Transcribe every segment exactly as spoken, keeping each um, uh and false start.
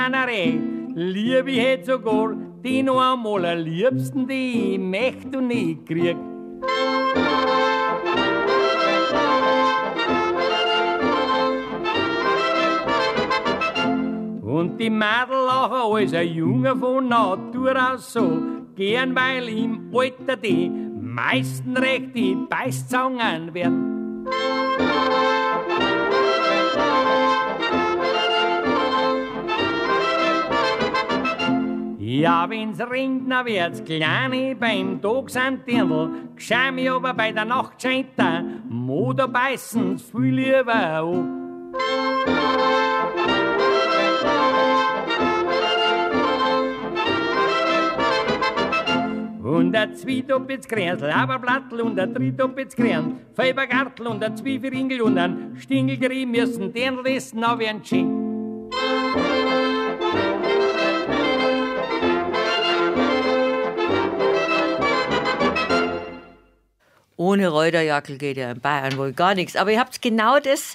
Liebe hätt sogar die noch einmal am liebsten, die ich möcht und nie krieg. Und die Mädel lachen als ein Junge von Natur aus so, gern weil im Alter die meisten recht die Beißzangen werden. Ja, wenn's regnet, wird's kleine beim Tag sind Dirndl, gescheit mich aber bei der Nacht scheint da, mo da beißen's viel lieber an. Und ein Zwietopitz Kränzl, Aberblattl und ein Tritopitz Kränzl, Feibergartl und ein Zwiefelringel und ein Stingelgrie müssen den Rest noch werden schön. Ohne Reuterjackel geht ja in Bayern wohl gar nichts. Aber ihr habt genau das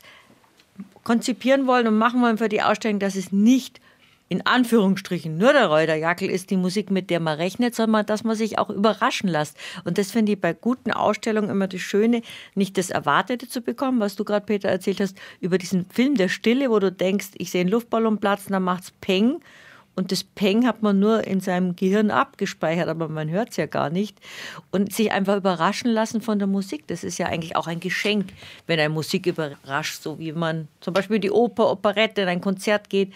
konzipieren wollen und machen wollen für die Ausstellung, dass es nicht in Anführungsstrichen nur der Reuterjackel ist, die Musik, mit der man rechnet, sondern dass man sich auch überraschen lässt. Und das finde ich bei guten Ausstellungen immer das Schöne, nicht das Erwartete zu bekommen, was du gerade, Peter, erzählt hast, über diesen Film der Stille, wo du denkst, ich sehe einen Luftballon platzen, dann macht's Peng. Und das Peng hat man nur in seinem Gehirn abgespeichert, aber man hört es ja gar nicht. Und sich einfach überraschen lassen von der Musik, das ist ja eigentlich auch ein Geschenk, wenn eine Musik überrascht, so wie man zum Beispiel in die Oper, Operette, in ein Konzert geht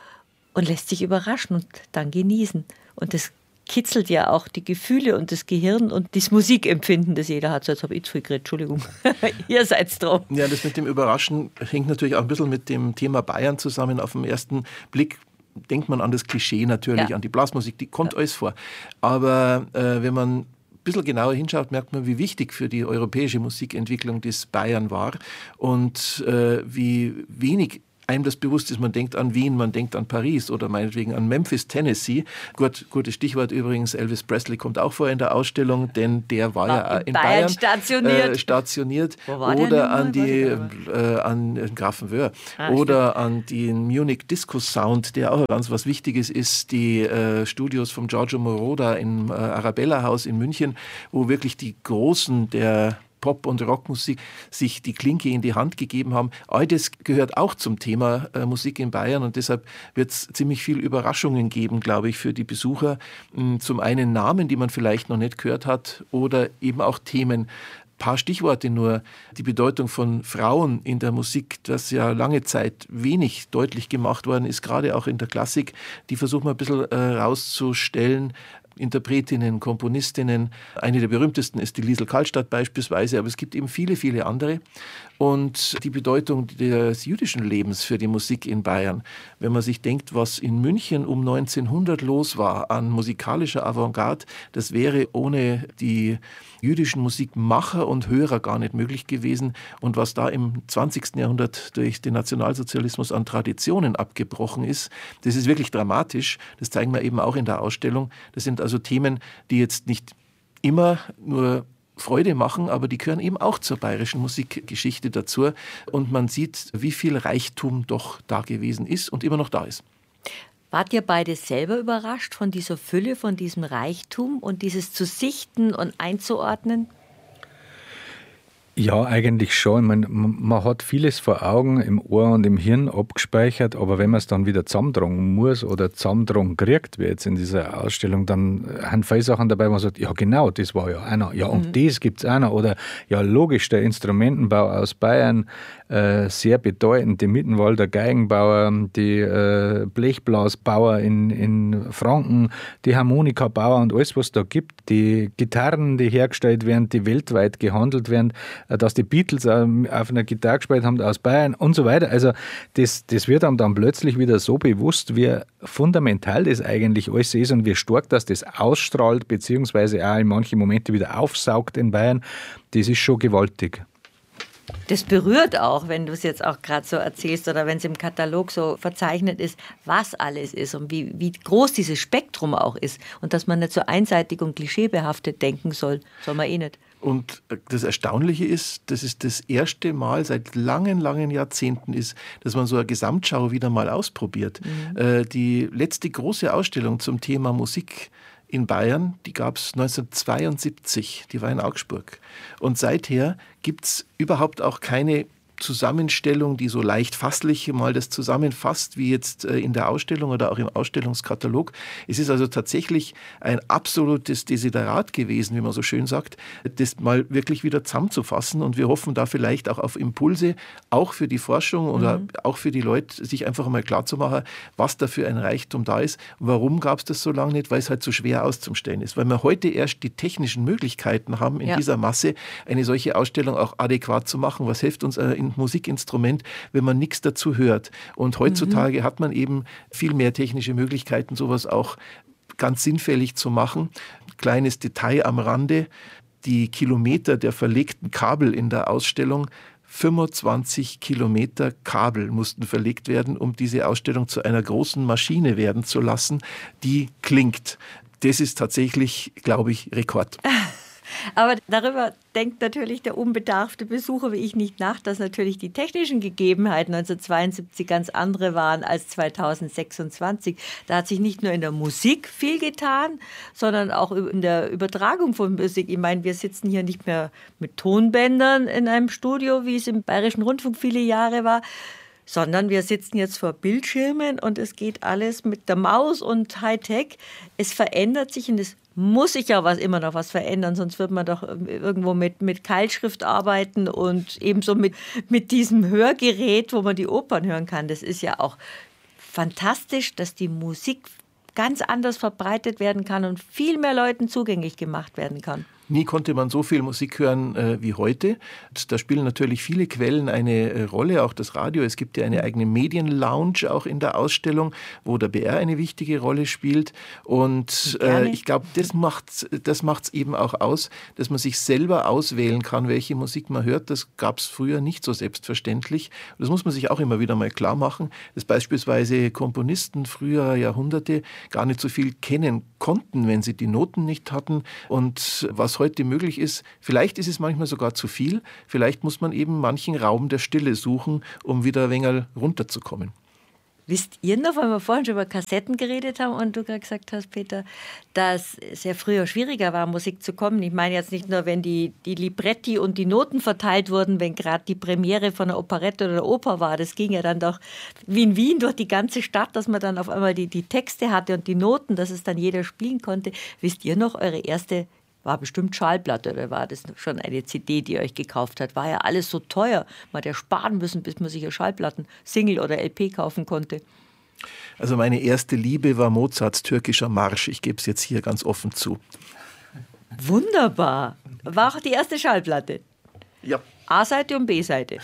und lässt sich überraschen und dann genießen. Und das kitzelt ja auch die Gefühle und das Gehirn und das Musikempfinden, das jeder hat. So, jetzt habe ich zu viel geredet, Entschuldigung. Ihr seid dran. Ja, das mit dem Überraschen hängt natürlich auch ein bisschen mit dem Thema Bayern zusammen. Auf den ersten Blick denkt man an das Klischee natürlich, ja. An die Blasmusik, die kommt ja. alles vor. Aber äh, wenn man ein bisschen genauer hinschaut, merkt man, wie wichtig für die europäische Musikentwicklung das Bayern war und äh, wie wenig einem das bewusst ist. Man denkt an Wien, man denkt an Paris oder meinetwegen an Memphis, Tennessee. Gut, gutes Stichwort übrigens, Elvis Presley kommt auch vor in der Ausstellung, denn der war, war ja in, in Bayern, Bayern stationiert. Äh, stationiert. Wo war oder der an die äh, an Grafenwöhr ah, oder stimmt. An den Munich Disco Sound, der auch ganz was Wichtiges ist, die äh, Studios von Giorgio Moroder im äh, Arabella Haus in München, wo wirklich die Großen der Pop- und Rockmusik sich die Klinke in die Hand gegeben haben. All das gehört auch zum Thema äh, Musik in Bayern und deshalb wird es ziemlich viel Überraschungen geben, glaube ich, für die Besucher. Zum einen Namen, die man vielleicht noch nicht gehört hat oder eben auch Themen. Ein paar Stichworte nur. Die Bedeutung von Frauen in der Musik, das ja lange Zeit wenig deutlich gemacht worden ist, gerade auch in der Klassik, die versuchen wir ein bisschen äh, rauszustellen. Interpretinnen, Komponistinnen. Eine der berühmtesten ist die Liesl Karlstadt beispielsweise, aber es gibt eben viele, viele andere. Und die Bedeutung des jüdischen Lebens für die Musik in Bayern. Wenn man sich denkt, was in München um neunzehnhundert los war an musikalischer Avantgarde, das wäre ohne die jüdischen Musikmacher und Hörer gar nicht möglich gewesen. Und was da im zwanzigsten Jahrhundert durch den Nationalsozialismus an Traditionen abgebrochen ist, das ist wirklich dramatisch. Das zeigen wir eben auch in der Ausstellung. Das sind also Themen, die jetzt nicht immer nur Freude machen, aber die gehören eben auch zur bayerischen Musikgeschichte dazu. Und man sieht, wie viel Reichtum doch da gewesen ist und immer noch da ist. Wart ihr beide selber überrascht von dieser Fülle, von diesem Reichtum und dieses zu sichten und einzuordnen? Ja, eigentlich schon. Ich meine, man hat vieles vor Augen, im Ohr und im Hirn abgespeichert, aber wenn man es dann wieder zusammentragen muss oder zusammentragen kriegt, wie jetzt in dieser Ausstellung, dann haben viele Sachen dabei, wo man sagt, ja genau, das war ja einer, ja und mhm. das gibt es einer oder ja logisch, der Instrumentenbau aus Bayern, äh, sehr bedeutend, die Mittenwalder Geigenbauer, die äh, Blechblasbauer in, in Franken, die Harmonikabauer und alles, was da gibt, die Gitarren, die hergestellt werden, die weltweit gehandelt werden, dass die Beatles auf einer Gitarre gespielt haben aus Bayern und so weiter. Also das, das wird einem dann plötzlich wieder so bewusst, wie fundamental das eigentlich alles ist und wie stark dass das ausstrahlt, beziehungsweise auch in manchen Momenten wieder aufsaugt in Bayern. Das ist schon gewaltig. Das berührt auch, wenn du es jetzt auch gerade so erzählst oder wenn es im Katalog so verzeichnet ist, was alles ist und wie, wie groß dieses Spektrum auch ist und dass man nicht so einseitig und klischeebehaftet denken soll, soll man eh nicht. Und das Erstaunliche ist, dass es das erste Mal seit langen, langen Jahrzehnten ist, dass man so eine Gesamtschau wieder mal ausprobiert. Mhm. Äh, die letzte große Ausstellung zum Thema Musik in Bayern, die gab es neunzehnhundertzweiundsiebzig, die war in Augsburg. Und seither gibt es überhaupt auch keine Zusammenstellung, die so leicht fasslich mal das zusammenfasst, wie jetzt in der Ausstellung oder auch im Ausstellungskatalog. Es ist also tatsächlich ein absolutes Desiderat gewesen, wie man so schön sagt, das mal wirklich wieder zusammenzufassen. Und wir hoffen da vielleicht auch auf Impulse, auch für die Forschung oder mhm. auch für die Leute, sich einfach mal klarzumachen, was da für ein Reichtum da ist. Warum gab es das so lange nicht? Weil es halt so schwer auszustellen ist. Weil wir heute erst die technischen Möglichkeiten haben, in ja. dieser Masse eine solche Ausstellung auch adäquat zu machen. Was hilft uns ein Musikinstrument, wenn man nichts dazu hört? Und heutzutage mhm. hat man eben viel mehr technische Möglichkeiten, sowas auch ganz sinnfällig zu machen. Kleines Detail am Rande: Die Kilometer der verlegten Kabel in der Ausstellung, fünfundzwanzig Kilometer Kabel mussten verlegt werden, um diese Ausstellung zu einer großen Maschine werden zu lassen, die klingt. Das ist tatsächlich, glaube ich, Rekord. Aber darüber denkt natürlich der unbedarfte Besucher wie ich nicht nach, dass natürlich die technischen Gegebenheiten neunzehnhundertzweiundsiebzig ganz andere waren als zweitausendsechsundzwanzig. Da hat sich nicht nur in der Musik viel getan, sondern auch in der Übertragung von Musik. Ich meine, wir sitzen hier nicht mehr mit Tonbändern in einem Studio, wie es im Bayerischen Rundfunk viele Jahre war, sondern wir sitzen jetzt vor Bildschirmen und es geht alles mit der Maus und Hightech. Es verändert sich und es muss sich ja was, immer noch was verändern, sonst wird man doch irgendwo mit, mit Keilschrift arbeiten und ebenso mit, mit diesem Hörgerät, wo man die Opern hören kann. Das ist ja auch fantastisch, dass die Musik ganz anders verbreitet werden kann und viel mehr Leuten zugänglich gemacht werden kann. Nie konnte man so viel Musik hören äh, wie heute. Da spielen natürlich viele Quellen eine äh, Rolle, auch das Radio. Es gibt ja eine eigene Medienlounge auch in der Ausstellung, wo der B R eine wichtige Rolle spielt. Und äh, ich glaube, das macht das macht's eben auch aus, dass man sich selber auswählen kann, welche Musik man hört. Das gab es früher nicht so selbstverständlich. Das muss man sich auch immer wieder mal klar machen, dass beispielsweise Komponisten früherer Jahrhunderte gar nicht so viel kennen konnten, wenn sie die Noten nicht hatten. Und was heute möglich ist, vielleicht ist es manchmal sogar zu viel, vielleicht muss man eben manchen Raum der Stille suchen, um wieder ein wenig runterzukommen. Wisst ihr noch, weil wir vorhin schon über Kassetten geredet haben und du gerade gesagt hast, Peter, dass es ja früher schwieriger war, Musik zu kommen. Ich meine jetzt nicht nur, wenn die, die Libretti und die Noten verteilt wurden, wenn gerade die Premiere von einer Operette oder einer Oper war. Das ging ja dann doch wie in Wien durch die ganze Stadt, dass man dann auf einmal die, die Texte hatte und die Noten, dass es dann jeder spielen konnte. Wisst ihr noch, eure erste war bestimmt Schallplatte oder war das schon eine C D, die ihr euch gekauft habt? War ja alles so teuer. Man hat ja sparen müssen, bis man sich ja Schallplatten, Single oder L P kaufen konnte. Also meine erste Liebe war Mozarts Türkischer Marsch. Ich gebe es jetzt hier ganz offen zu. Wunderbar. War auch die erste Schallplatte? Ja. A-Seite und B-Seite.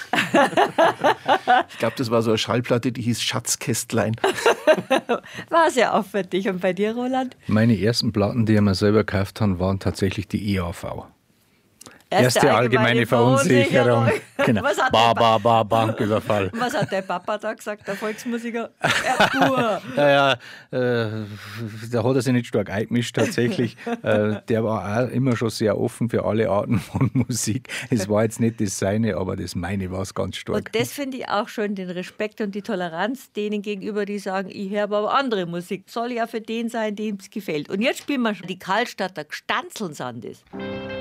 Ich glaube, das war so eine Schallplatte, die hieß Schatzkästlein. War es ja auch für dich. Und bei dir, Roland? Meine ersten Platten, die ich mir selber gekauft habe, waren tatsächlich die E A V. Erste, Erste allgemeine, allgemeine Verunsicherung. Verunsicherung. Genau. Ba, ba, ba, Banküberfall. Was hat der Papa da gesagt, der Volksmusiker? Ja, ja, äh, da hat er sich nicht stark eingemischt tatsächlich. äh, der war auch immer schon sehr offen für alle Arten von Musik. Es war jetzt nicht das Seine, aber das meine war es ganz stark. Und das finde ich auch schön, den Respekt und die Toleranz denen gegenüber, die sagen, ich höre aber andere Musik. Soll ja für den sein, dem es gefällt. Und jetzt spielen wir schon die Karlstadter Gstanzeln sind das.